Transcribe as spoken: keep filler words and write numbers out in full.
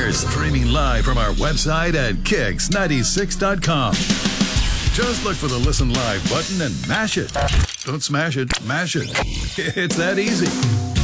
We're streaming live from our website at kicks ninety-six dot com. Just look for the Listen Live button and mash it. Don't smash it, mash it. It's that easy.